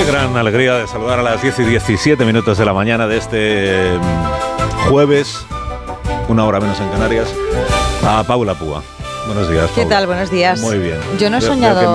gran alegría de saludar a las 10:17 de la mañana de este jueves, una hora menos en Canarias, a Paula Púa. Buenos días, Paula. ¿Qué tal? Buenos días. Muy bien. Yo no he soñado